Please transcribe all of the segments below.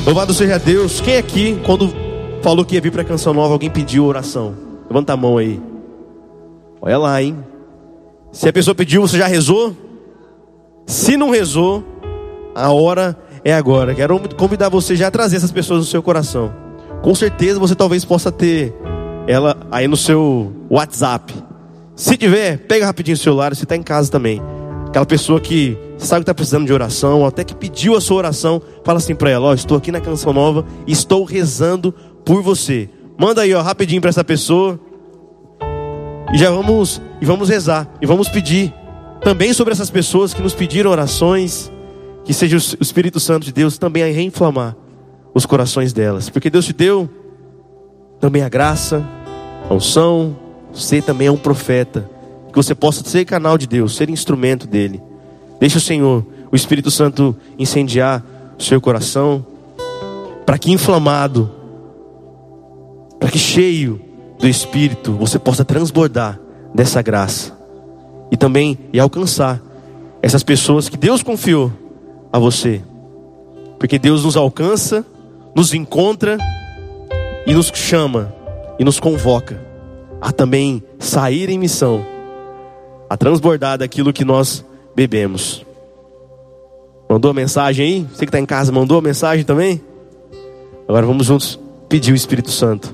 Louvado seja Deus. Quem aqui, quando falou que ia vir para a Canção Nova, alguém pediu oração? Levanta a mão aí. Olha lá, hein? Se a pessoa pediu, você já rezou? Se não rezou, a hora é agora. Quero convidar você já a trazer essas pessoas no seu coração. Com certeza você talvez possa ter ela aí no seu WhatsApp. Se tiver, pega rapidinho o celular. Se está em casa também, aquela pessoa que sabe que está precisando de oração, ou até que pediu a sua oração, fala assim para ela: ó, estou aqui na Canção Nova e estou rezando por você. Manda aí, ó, rapidinho para essa pessoa. E já vamos rezar. E vamos pedir também sobre essas pessoas que nos pediram orações, que seja o Espírito Santo de Deus também a reinflamar os corações delas. Porque Deus te deu também a graça, a unção. Você também é um profeta, que você possa ser canal de Deus, ser instrumento dele. Deixa o Senhor, o Espírito Santo, incendiar o seu coração, para que inflamado, para que cheio do Espírito, você possa transbordar dessa graça. E também alcançar essas pessoas que Deus confiou a você. Porque Deus nos alcança, nos encontra e nos chama e nos convoca a também sair em missão, a transbordar daquilo que nós bebemos. Mandou a mensagem aí? Você que está em casa, mandou a mensagem também? Agora vamos juntos pedir o Espírito Santo,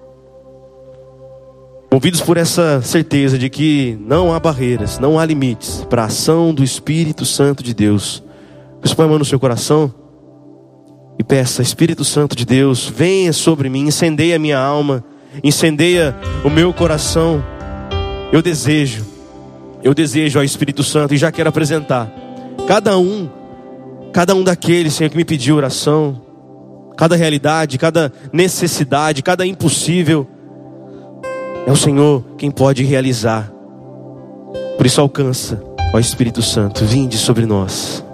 movidos por essa certeza de que não há barreiras, não há limites para a ação do Espírito Santo de Deus. Você põe a mão no seu coração e peça: Espírito Santo de Deus, venha sobre mim, incendeia a minha alma, incendeia o meu coração. Eu desejo, ó Espírito Santo, e já quero apresentar cada um daqueles, Senhor, que me pediu oração, cada realidade, cada necessidade, cada impossível. É o Senhor quem pode realizar. Por isso alcança, ó Espírito Santo, vinde sobre nós.